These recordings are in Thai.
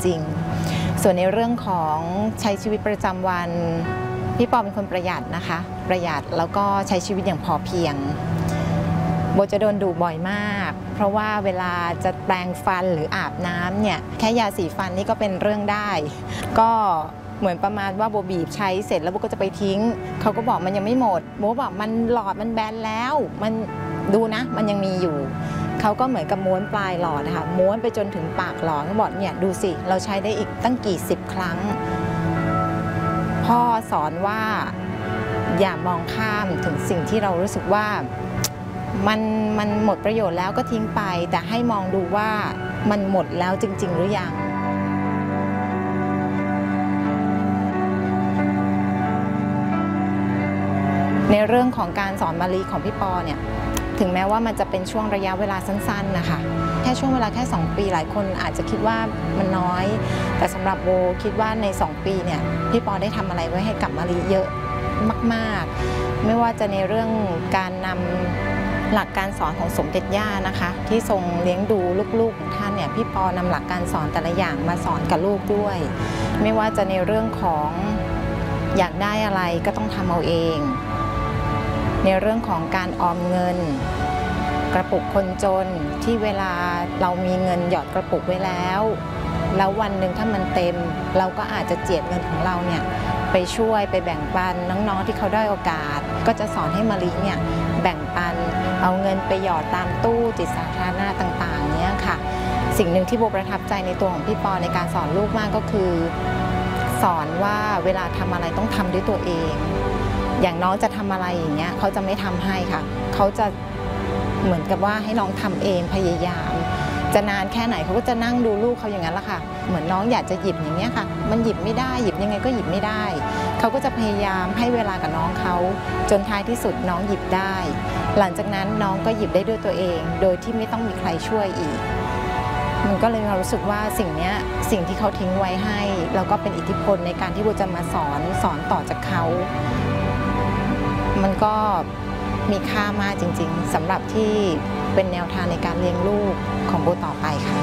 ริงๆส่วนในเรื่องของใช้ชีวิตประจำวันพี่ปอเป็นคนประหยัดนะคะประหยัดแล้วก็ใช้ชีวิตอย่างพอเพียงโบจะโดนดุบ่อยมากเพราะว่าเวลาจะแปรงฟันหรืออาบน้ำเนี่ยแค่ยาสีฟันนี่ก็เป็นเรื่องได้ก็เหมือนประมาณว่าโบบีบใช้เสร็จแล้วโบก็จะไปทิ้งเขาก็บอกมันยังไม่หมดโบบอกมันหลอดมันแบนแล้วมันดูนะมันยังมีอยู่เขาก็เหมือนกับม้วนปลายหลอดนะคะม้วนไปจนถึงปากหลอดเขาบอกเนี่ยดูสิเราใช้ได้อีกตั้งกี่สิบครั้งพ่อสอนว่าอย่ามองข้ามถึงสิ่งที่เรารู้สึกว่ามันหมดประโยชน์แล้วก็ทิ้งไปแต่ให้มองดูว่ามันหมดแล้วจริงๆหรือยังในเรื่องของการสอนมะลิของพี่ปอเนี่ยถึงแม้ว่ามันจะเป็นช่วงระยะเวลาสั้นๆนะคะแค่ช่วงเวลาแค่2ปีหลายคนอาจจะคิดว่ามันน้อยแต่สำหรับโบคิดว่าใน2ปีเนี่ยพี่ปอได้ทำอะไรไว้ให้กับมะลิเยอะมากๆไม่ว่าจะในเรื่องการนำหลักการสอนของสมเด็จย่านะคะที่ทรงเลี้ยงดูลูกๆของท่านเนี่ยพี่ปอนำหลักการสอนแต่ละอย่างมาสอนกับลูกด้วยไม่ว่าจะในเรื่องของอยากได้อะไรก็ต้องทำเอาเองในเรื่องของการออมเงินกระปุกคนจนที่เวลาเรามีเงินหยอดกระปุกไว้แล้ววันหนึ่งถ้ามันเต็มเราก็อาจจะเจียดเงินของเราเนี่ยไปช่วยไปแบ่งปันน้องๆที่เขาได้โอกาสก็จะสอนให้มะลิเนี่ยแบ่งปันเอาเงินไปหยอดตามตู้จิตสาธารณะต่างๆเนี่ยค่ะสิ่งหนึ่งที่โบประทับใจในตัวของพี่ปอในการสอนลูกมากก็คือสอนว่าเวลาทำอะไรต้องทำด้วยตัวเองอย่างน้องจะทำอะไรอย่างเงี้ยเขาจะไม่ทำให้ค่ะเขาจะเหมือนกับว่าให้น้องทำเองพยายามจะนานแค่ไหนเขาก็จะนั่งดูลูกเขาอย่างนั้นแหละค่ะเหมือนน้องอยากจะหยิบอย่างเงี้ยค่ะมันหยิบไม่ได้หยิบยังไงก็หยิบไม่ได้เขาก็จะพยายามให้เวลากับน้องเขาจนท้ายที่สุดน้องหยิบได้หลังจากนั้นน้องก็หยิบได้ด้วยตัวเองโดยที่ไม่ต้องมีใครช่วยอีกมันก็เลยรู้สึกว่าสิ่งที่เขาทิ้งไว้ให้แล้วก็เป็นอิทธิพลในการที่โบจะมาสอนต่อจากเขามันก็มีค่ามากจริงๆสำหรับที่เป็นแนวทางในการเลี้ยงลูกของโบต่อไปค่ะ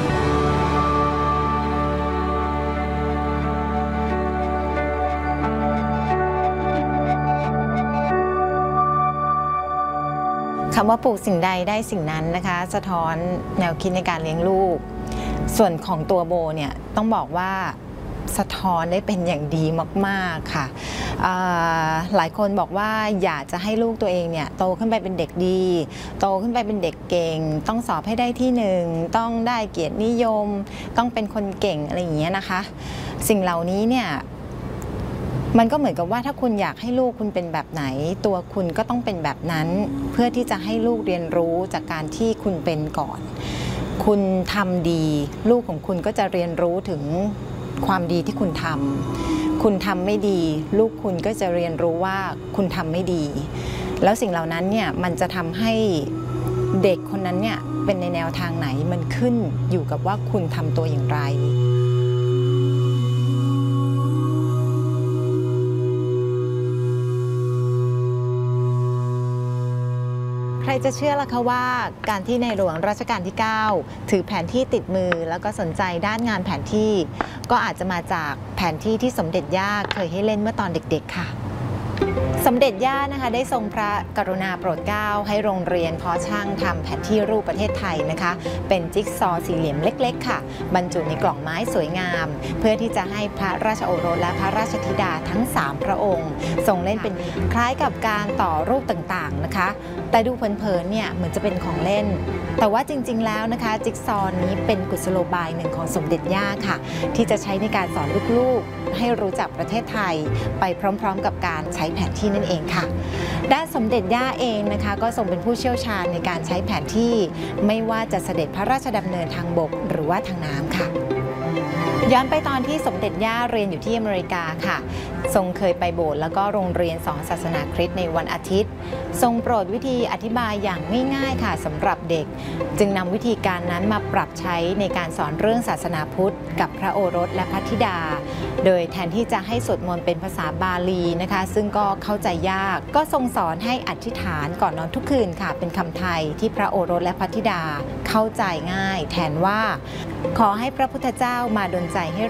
คำว่าปลูกสิ่งใดได้สิ่งนั้นนะคะสะท้อนแนวคิดในการเลี้ยงลูกส่วนของตัวโบเนี่ยต้องบอกว่าสะท้อนได้เป็นอย่างดีมากๆค่ะหลายคนบอกว่าอยากจะให้ลูกตัวเองเนี่ยโตขึ้นไปเป็นเด็กดีโตขึ้นไปเป็นเด็กเก่งต้องสอบให้ได้ที่1ต้องได้เกียรตินิยมต้องเป็นคนเก่งอะไรอย่างเงี้ยนะคะสิ่งเหล่านี้เนี่ยมันก็เหมือนกับว่าถ้าคุณอยากให้ลูกคุณเป็นแบบไหนตัวคุณก็ต้องเป็นแบบนั้นเพื่อที่จะให้ลูกเรียนรู้จากการที่คุณเป็นก่อนคุณทำดีลูกของคุณก็จะเรียนรู้ถึงความดีที่คุณทำไม่ดีลูกคุณก็จะเรียนรู้ว่าคุณทำไม่ดีแล้วสิ่งเหล่านั้นเนี่ยมันจะทำให้เด็กคนนั้นเนี่ยเป็นในแนวทางไหนมันขึ้นอยู่กับว่าคุณทำตัวอย่างไรใครจะเชื่อล่ะคะว่าการที่ในหลวงรัชกาลที่9ถือแผนที่ติดมือแล้วก็สนใจด้านงานแผนที่ก็อาจจะมาจากแผนที่ที่สมเด็จย่าเคยให้เล่นเมื่อตอนเด็กๆค่ะสมเด็จย่านะคะได้ทรงพระกรุณาโปรดเกล้าให้โรงเรียนเพาะช่างทำแผนที่รูปประเทศไทยนะคะเป็นจิ๊กซอว์สี่เหลี่ยมเล็กๆค่ะบรรจุในกล่องไม้สวยงามเพื่อที่จะให้พระราชโอรสและพระราชธิดาทั้ง3พระองค์ทรงเล่นเป็นคล้ายกับการต่อรูปต่างๆนะคะแต่ดูเผินๆเนี่ยเหมือนจะเป็นของเล่นแต่ว่าจริงๆแล้วนะคะจิ๊กซอว์นี้เป็นกุศโลบายหนึ่งของสมเด็จย่าค่ะที่จะใช้ในการสอนลูกๆให้รู้จักประเทศไทยไปพร้อมๆกับการใช้แผนที่นั่นเองค่ะด้านสมเด็จย่าเองนะคะก็ทรงเป็นผู้เชี่ยวชาญในการใช้แผนที่ไม่ว่าจะเสด็จพระราชดำเนินทางบกหรือว่าทางน้ำค่ะย้อนไปตอนที่สมเด็จย่าเรียนอยู่ที่อเมริกาค่ะทรงเคยไปโบสถ์แล้วก็โรงเรียนสอนศาสนาคริสต์ในวันอาทิตย์ทรงโปรดวิธีอธิบายอย่างง่ายๆค่ะสำหรับเด็กจึงนำวิธีการนั้นมาปรับใช้ในการสอนเรื่องศาสนาพุทธกับพระโอรสและพระธิดาโดยแทนที่จะให้สวดมนต์เป็นภาษาบาลีนะคะซึ่งก็เข้าใจยากก็ทรงสอนให้อธิษฐานก่อนนอนทุกคืนค่ะเป็นคำไทยที่พระโอรสและพระธิดาเข้าใจง่ายแทนว่าขอให้พระพุทธเจ้ามาดลใจให้